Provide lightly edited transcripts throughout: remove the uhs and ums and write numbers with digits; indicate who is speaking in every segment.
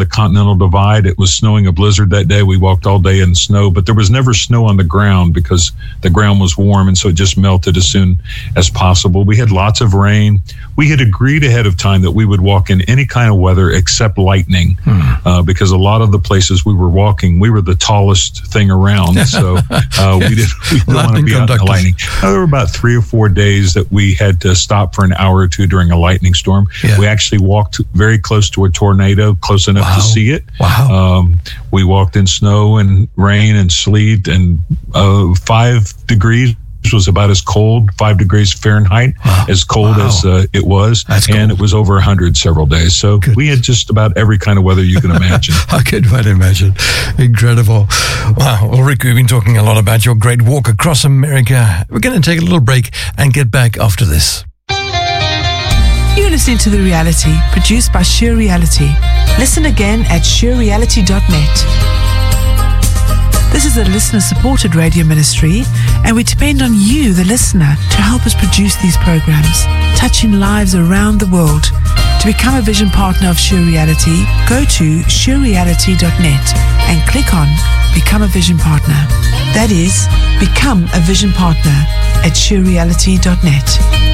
Speaker 1: Continental Divide. It was snowing a blizzard that day. We walked all day in snow, but there was never snow on the ground because the ground was warm, and so it just melted as soon as possible. We had lots of rain. We had agreed ahead of time that we would walk in any kind of weather except lightning, because a lot of the places we were walking, we were the tallest thing around, so we didn't want to be out in the lightning. There were about 3 or 4 days that we had to stop for an hour or two during a lightning storm. Yeah. We actually walked very close to a tornado, close enough to see it. Wow. We walked in snow and rain and sleet, and 5 degrees was about as cold, 5 degrees Fahrenheit, as cold as it was. And it was over 100 several days. So we had just about every kind of weather you can imagine.
Speaker 2: I could imagine. Incredible. Wow. Well, Rick, we've been talking a lot about your great walk across America. We're going to take a little break and get back after this.
Speaker 3: You're listening to The Reality, produced by Sheer Reality. Listen again at sheerreality.net. This is a listener-supported radio ministry, and we depend on you, the listener, to help us produce these programs, touching lives around the world. To become a vision partner of Sheer Reality, go to sheerreality.net and click on Become a Vision Partner. That is, become a vision partner at sheerreality.net.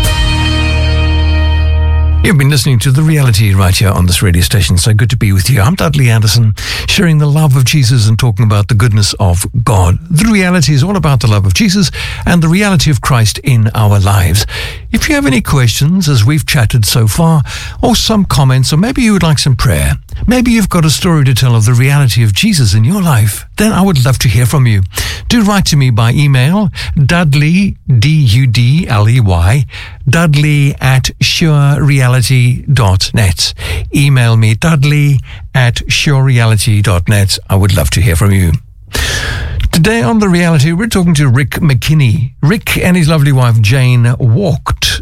Speaker 2: You've been listening to The Reality right here on this radio station. So good to be with you. I'm Dudley Anderson, sharing the love of Jesus and talking about the goodness of God. The Reality is all about the love of Jesus and the reality of Christ in our lives. If you have any questions as we've chatted so far, or some comments, or maybe you would like some prayer, maybe you've got a story to tell of the reality of Jesus in your life, then I would love to hear from you. Do write to me by email, Dudley, D-U-D-L-E-Y, Dudley at surereality.net. Email me, Dudley at surereality.net. I would love to hear from you. Today on The Reality, we're talking to Rick McKinney. Rick and his lovely wife Jane walked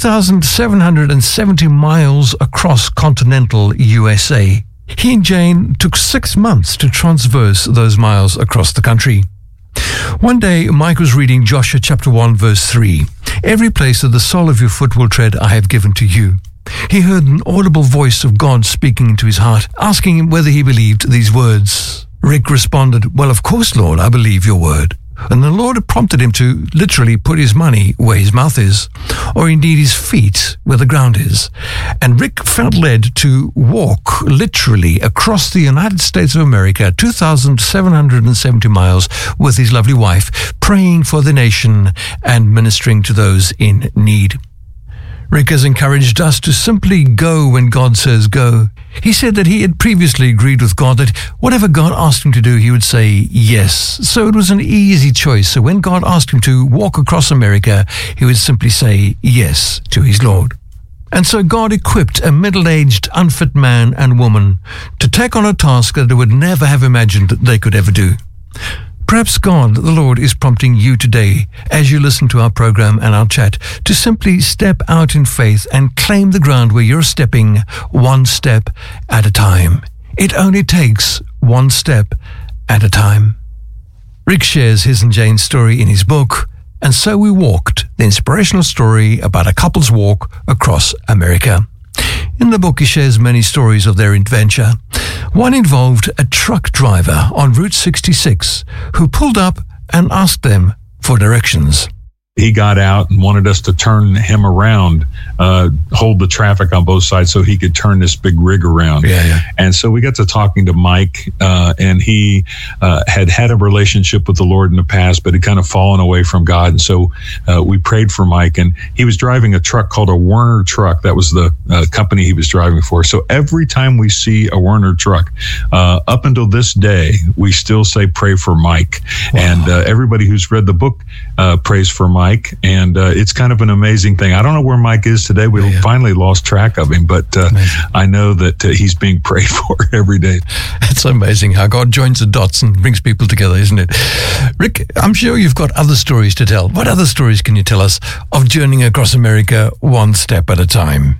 Speaker 2: 2,770 miles across continental USA. He and Jane took 6 months to transverse those miles across the country. One day, Mike was reading Joshua chapter 1, verse 3. Every place that the sole of your foot will tread, I have given to you. He heard an audible voice of God speaking into his heart, asking him whether he believed these words. Rick responded, well, of course, Lord, I believe your word. And the Lord had prompted him to literally put his money where his mouth is, or indeed his feet where the ground is. And Rick felt led to walk literally across the United States of America, 2,770 miles, with his lovely wife, praying for the nation and ministering to those in need. Rick has encouraged us to simply go when God says go. He said that he had previously agreed with God that whatever God asked him to do, he would say yes. So it was an easy choice. So when God asked him to walk across America, he would simply say yes to his Lord. And so God equipped a middle-aged, unfit man and woman to take on a task that they would never have imagined that they could ever do. Perhaps God, the Lord, is prompting you today, as you listen to our program and our chat, to simply step out in faith and claim the ground where you're stepping one step at a time. It only takes one step at a time. Rick shares his and Jane's story in his book, And So We Walked, the inspirational story about a couple's walk across America. In the book, he shares many stories of their adventure. One involved a truck driver on Route 66 who pulled up and asked them for directions.
Speaker 1: He got out and wanted us to turn him around, hold the traffic on both sides so he could turn this big rig around.
Speaker 2: Yeah.
Speaker 1: And so we got to talking to Mike, and he had a relationship with the Lord in the past, but had kind of fallen away from God. And so we prayed for Mike, and he was driving a truck called a Werner truck. That was the company he was driving for. So every time we see a Werner truck, up until this day, we still say, pray for Mike. Wow. And everybody who's read the book prays for Mike. And it's kind of an amazing thing. I don't know where Mike is today. We finally lost track of him, but I know that he's being prayed for every day.
Speaker 2: It's amazing how God joins the dots and brings people together, isn't it? Rick, I'm sure you've got other stories to tell. What other stories can you tell us of journeying across America one step at a time?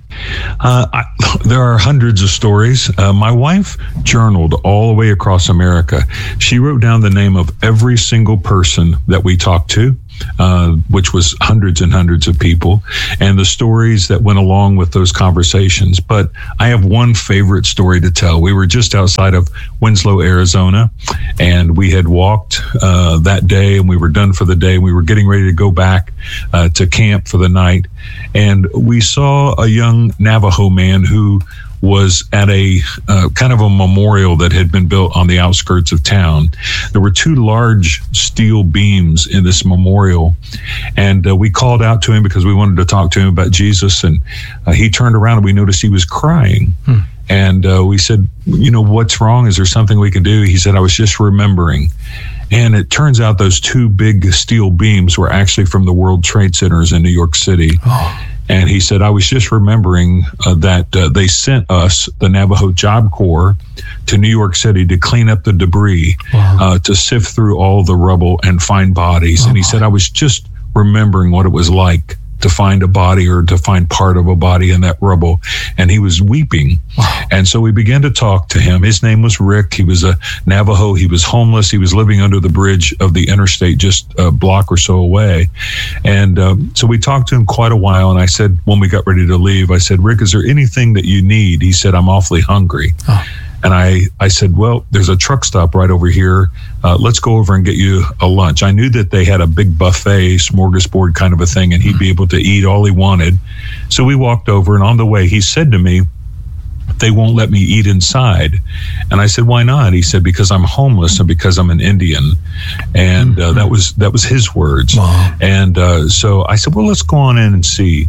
Speaker 1: There are hundreds of stories. My wife journaled all the way across America. She wrote down the name of every single person that we talked to. which was hundreds and hundreds of people, and the stories that went along with those conversations. But I have one favorite story to tell. We were just outside of Winslow, Arizona, and we had walked that day, and we were done for the day. We were getting ready to go back to camp for the night, and we saw a young Navajo man who was at a kind of a memorial that had been built on the outskirts of town. There were two large steel beams in this memorial, and we called out to him because we wanted to talk to him about Jesus, and he turned around and we noticed he was crying. And we said, what's wrong? Is there something we can do? He said, I was just remembering. And it turns out those two big steel beams were actually from the World Trade Centers in New York City. Oh. And he said, I was just remembering that they sent us, the Navajo Job Corps, to New York City to clean up the debris, to sift through all the rubble and find bodies. And he said, I was just remembering what it was like to find a body or to find part of a body in that rubble. And he was weeping. Wow. And so we began to talk to him. His name was Rick. He was a Navajo. He was homeless. He was living under the bridge of the interstate just a block or so away. And so we talked to him quite a while. And I said, when we got ready to leave, I said, Rick, is there anything that you need? He said, I'm awfully hungry. Oh. And I said, well, there's a truck stop right over here. Let's go over and get you a lunch. I knew that they had a big buffet, smorgasbord kind of a thing, and he'd be able to eat all he wanted. So we walked over, and on the way, he said to me, they won't let me eat inside. And I said, why not? He said, because I'm homeless and because I'm an Indian. And that was his words. Wow. And so I said, well, let's go on in and see.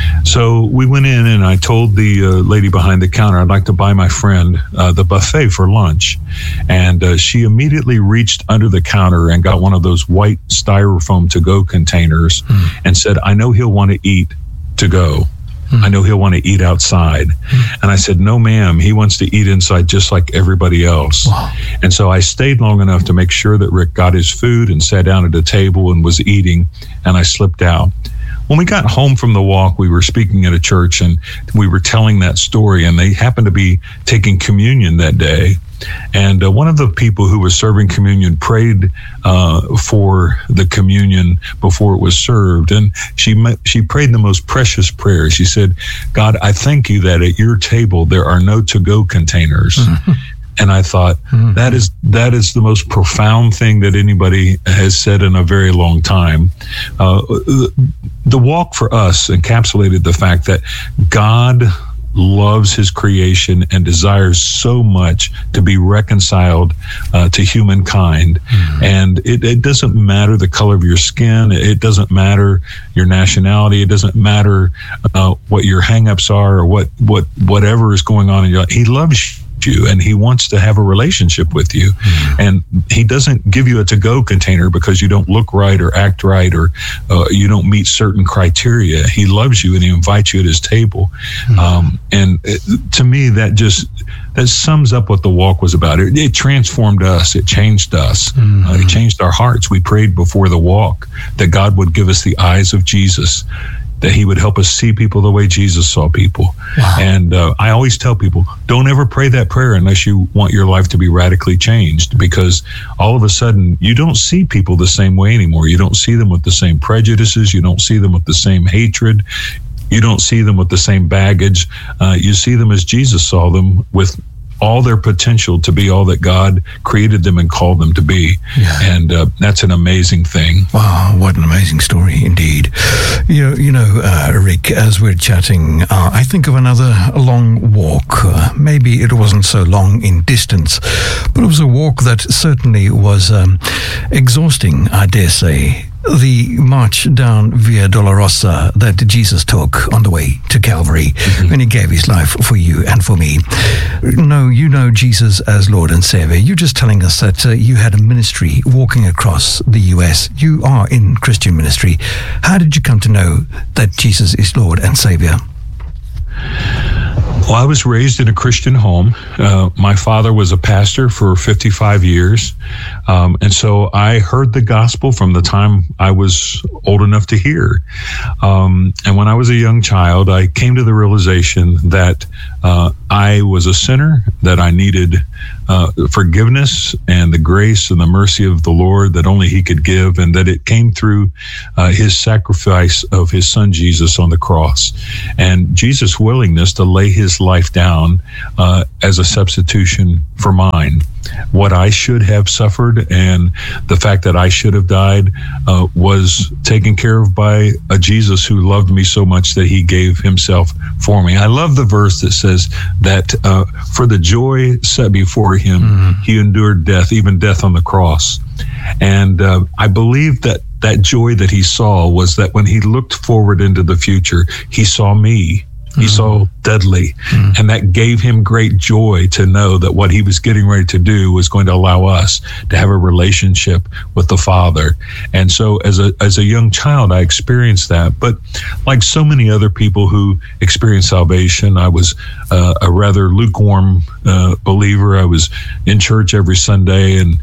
Speaker 1: So we went in, and I told the lady behind the counter, I'd like to buy my friend the buffet for lunch. And she immediately reached under the counter and got one of those white styrofoam to-go containers and said, I know he'll want to eat to go. I know he'll want to eat outside. And I said, no, ma'am, he wants to eat inside just like everybody else. Wow. And so I stayed long enough to make sure that Rick got his food and sat down at a table and was eating, and I slipped out. When we got home from the walk, we were speaking at a church, and we were telling that story, and they happened to be taking communion that day. And one of the people who was serving communion prayed for the communion before it was served. And she prayed the most precious prayer. She said, God, I thank you that at your table there are no to-go containers. Mm-hmm. And I thought, that is the most profound thing that anybody has said in a very long time. The walk for us encapsulated the fact that God loves his creation and desires so much to be reconciled to humankind. And it doesn't matter the color of your skin. It doesn't matter your nationality. It doesn't matter what your hang-ups are or whatever is going on in your life. He loves you, and he wants to have a relationship with you. And he doesn't give you a to-go container because you don't look right or act right or you don't meet certain criteria. He loves you, and he invites you at his table. To me, that sums up what the walk was about. It transformed us. It changed us. It changed our hearts. We prayed before the walk that God would give us the eyes of Jesus, that he would help us see people the way Jesus saw people. Wow. And I always tell people, don't ever pray that prayer unless you want your life to be radically changed, because all of a sudden you don't see people the same way anymore. You don't see them with the same prejudices. You don't see them with the same hatred. You don't see them with the same baggage. You see them as Jesus saw them, with all their potential to be all that God created them and called them to be. Yeah. And that's an amazing thing.
Speaker 2: Wow, what an amazing story indeed. Rick, as we're chatting, I think of another long walk. Maybe it wasn't so long in distance, but it was a walk that certainly was exhausting, I dare say. The march down Via Dolorosa that Jesus took on the way to Calvary when he gave his life for you and for me. No, you know Jesus as Lord and Savior. You're just telling us that you had a ministry walking across the U.S. You are in Christian ministry. How did you come to know that Jesus is Lord and Savior?
Speaker 1: Well, I was raised in a Christian home. My father was a pastor for 55 years. And so I heard the gospel from the time I was old enough to hear. And when I was a young child, I came to the realization that I was a sinner, that I needed forgiveness and the grace and the mercy of the Lord that only He could give, and that it came through His sacrifice of His Son Jesus on the cross, and Jesus' willingness to lay His life down as a substitution for mine. What I should have suffered and the fact that I should have died was taken care of by a Jesus who loved me so much that He gave Himself for me. I love the verse that says that for the joy set before Him, He endured death, even death on the cross. And I believe that joy that He saw was that when He looked forward into the future, He saw me. He saw Dudley, and that gave Him great joy to know that what He was getting ready to do was going to allow us to have a relationship with the Father. And so as a young child, I experienced that. But like so many other people who experience salvation, I was a rather lukewarm believer. I was in church every Sunday, and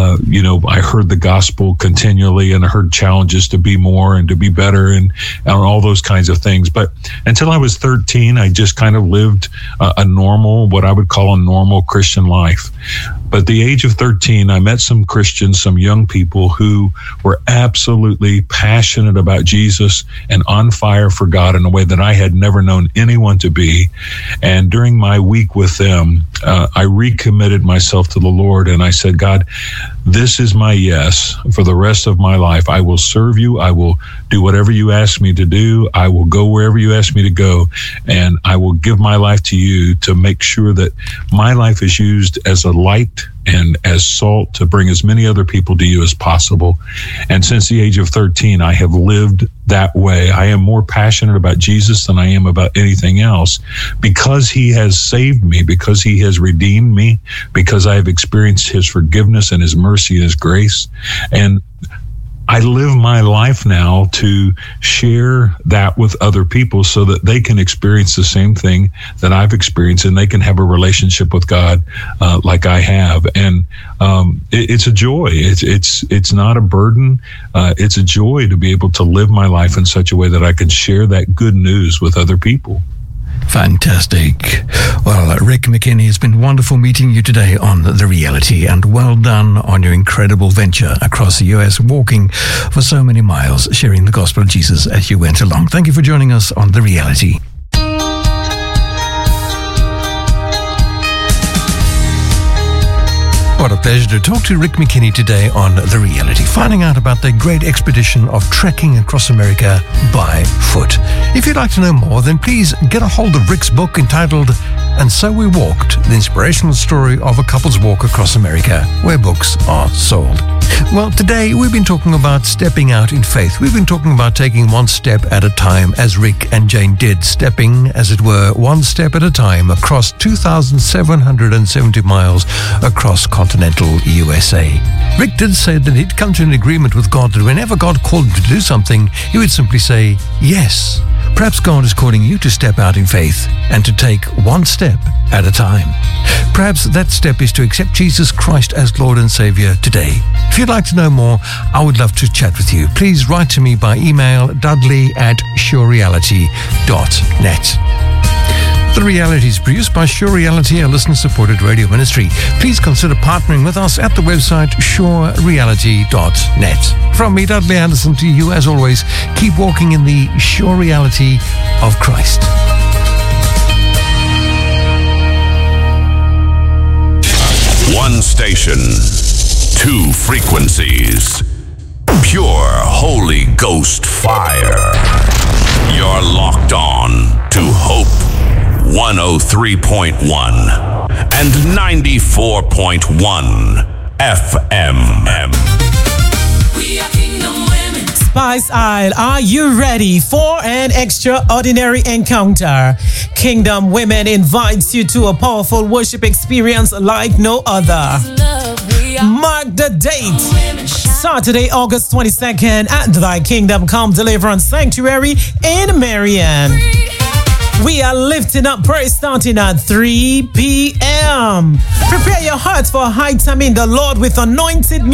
Speaker 1: I heard the gospel continually, and I heard challenges to be more and to be better and all those kinds of things. But until I was 13, I just kind of lived what I would call a normal Christian life. But at the age of 13, I met some Christians, some young people who were absolutely passionate about Jesus and on fire for God in a way that I had never known anyone to be. And during my week with them, I recommitted myself to the Lord, and I said, God, this is my yes for the rest of my life. I will serve You. I will do whatever You ask me to do. I will go wherever You ask me to go. And I will give my life to You to make sure that my life is used as a light and as salt to bring as many other people to You as possible. And since the age of 13, I have lived that way. I am more passionate about Jesus than I am about anything else, because He has saved me, because He has redeemed me, because I have experienced His forgiveness and His mercy and His grace. And I live my life now to share that with other people so that they can experience the same thing that I've experienced, and they can have a relationship with God like I have. And it's a joy. It's not a burden. It's a joy to be able to live my life in such a way that I can share that good news with other people.
Speaker 2: Fantastic. Well, Rick McKinney, it's been wonderful meeting you today on The Reality, and well done on your incredible venture across the U.S., walking for so many miles, sharing the gospel of Jesus as you went along. Thank you for joining us on The Reality. What a pleasure to talk to Rick McKinney today on The Reality, finding out about the great expedition of trekking across America by foot. If you'd like to know more, then please get a hold of Rick's book entitled And So We Walked, the inspirational story of a couple's walk across America, where books are sold. Well, today we've been talking about stepping out in faith. We've been talking about taking one step at a time, as Rick and Jane did, stepping, as it were, one step at a time across 2,770 miles across continental USA. Rick did say that he'd come to an agreement with God that whenever God called him to do something, he would simply say, yes. Perhaps God is calling you to step out in faith and to take one step at a time. Perhaps that step is to accept Jesus Christ as Lord and Savior today. If you'd like to know more, I would love to chat with you. Please write to me by email, dudley@surereality.net. The Reality is produced by Sure Reality, a listener-supported radio ministry. Please consider partnering with us at the website surereality.net. From me, Dudley Anderson, to you, as always, keep walking in the sure reality of Christ.
Speaker 4: One station, two frequencies. Pure Holy Ghost fire. You're locked on to Hope 103.1 and 94.1 FM.
Speaker 5: We are Kingdom Women. Spice Isle, are you ready for an extraordinary encounter? Kingdom Women invites you to a powerful worship experience like no other. Mark the date, Saturday, August 22nd at Thy Kingdom Come Deliverance Sanctuary in Marion. We are lifting up praise starting at 3 p.m. Prepare your hearts for a high time in the Lord with anointed music.